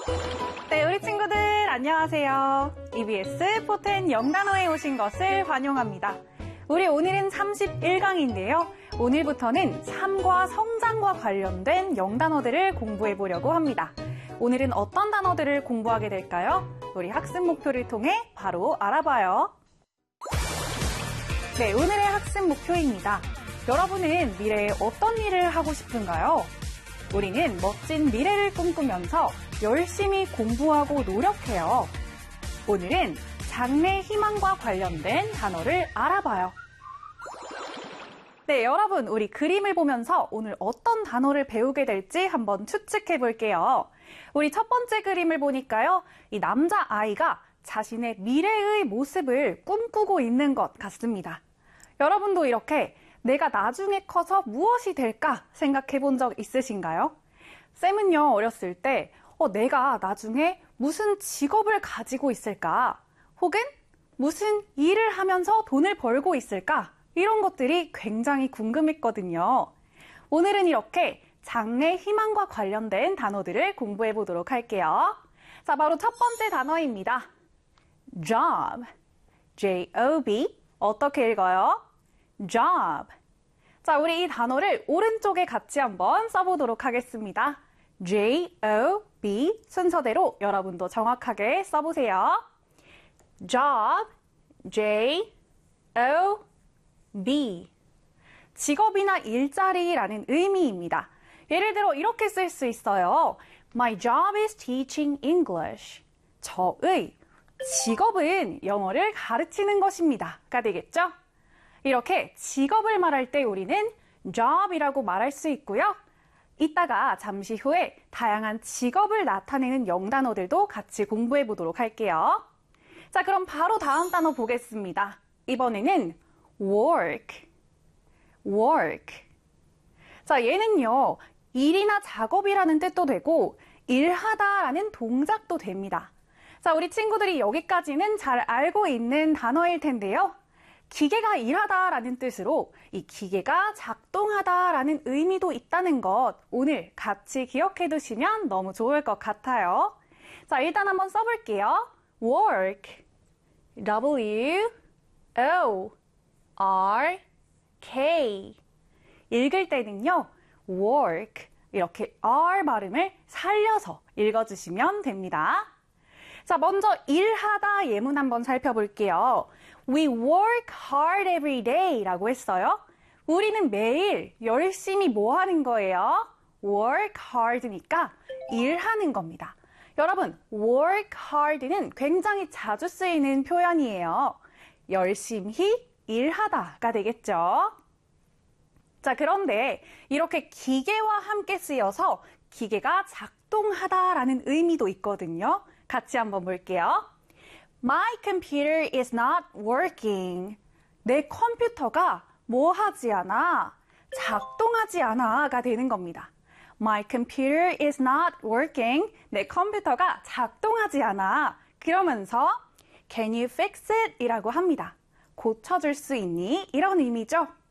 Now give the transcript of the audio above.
네, 우리 친구들 안녕하세요. EBS 포텐 영단어에 오신 것을 환영합니다. 우리 오늘은 31강인데요. 오늘부터는 삶과 성장과 관련된 영단어들을 공부해 보려고 합니다. 오늘은 어떤 단어들을 공부하게 될까요? 우리 학습 목표를 통해 바로 알아봐요. 네, 오늘의 학습 목표입니다. 여러분은 미래에 어떤 일을 하고 싶은가요? 우리는 멋진 미래를 꿈꾸면서 열심히 공부하고 노력해요. 오늘은 장래 희망과 관련된 단어를 알아봐요. 네, 여러분, 우리 그림을 보면서 오늘 어떤 단어를 배우게 될지 한번 추측해 볼게요. 우리 첫 번째 그림을 보니까요, 이 남자아이가 자신의 미래의 모습을 꿈꾸고 있는 것 같습니다. 여러분도 이렇게 내가 나중에 커서 무엇이 될까 생각해 본 적 있으신가요? 쌤은요, 어렸을 때 내가 나중에 무슨 직업을 가지고 있을까? 혹은 무슨 일을 하면서 돈을 벌고 있을까? 이런 것들이 굉장히 궁금했거든요. 오늘은 이렇게 장래 희망과 관련된 단어들을 공부해 보도록 할게요. 자, 바로 첫 번째 단어입니다. job, J-O-B. 어떻게 읽어요? job. 자, 우리 이 단어를 오른쪽에 같이 한번 써보도록 하겠습니다. J-O-B 순서대로 여러분도 정확하게 써보세요. job, J-O-B. 직업이나 일자리라는 의미입니다. 예를 들어 이렇게 쓸 수 있어요. My job is teaching English. 저의 직업은 영어를 가르치는 것입니다.가 되겠죠? 이렇게 직업을 말할 때 우리는 job이라고 말할 수 있고요. 이따가 잠시 후에 다양한 직업을 나타내는 영단어들도 같이 공부해 보도록 할게요. 자, 그럼 바로 다음 단어 보겠습니다. 이번에는 work. 자, 얘는요, 일이나 작업이라는 뜻도 되고 일하다라는 동작도 됩니다. 자, 우리 친구들이 여기까지는 잘 알고 있는 단어일 텐데요. 기계가 일하다라는 뜻으로 이 기계가 작동하다라는 의미도 있다는 것 오늘 같이 기억해 두시면 너무 좋을 것 같아요. 자, 일단 한번 써볼게요. work, W-O-R-K. 읽을 때는요, work 이렇게 R 발음을 살려서 읽어주시면 됩니다. 자, 먼저 일하다 예문 한번 살펴볼게요. We work hard every day 라고 했어요. 우리는 매일 열심히 뭐 하는 거예요? work hard니까 일하는 겁니다. 여러분, work hard는 굉장히 자주 쓰이는 표현이에요. 열심히 일하다가 되겠죠. 자, 그런데 이렇게 기계와 함께 쓰여서 기계가 작동하다라는 의미도 있거든요. 같이 한번 볼게요. My computer is not working. 내 컴퓨터가 뭐 하지 않아? 작동하지 않아가 되는 겁니다. My computer is not working. 내 컴퓨터가 작동하지 않아. 그러면서 Can you fix it? 이라고 합니다. 고쳐줄 수 있니? 이런 의미죠.